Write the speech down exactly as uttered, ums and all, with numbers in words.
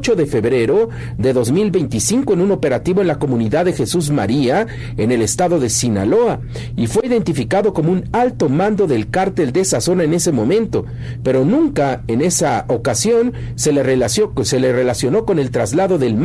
ocho de febrero de dos mil veinticinco en un operativo en la comunidad de Jesús María, en el estado de Sinaloa, y fue identificado como un alto mando del cártel de esa zona en ese momento, pero nunca en esa ocasión se le relacionó, se le relacionó con el traslado del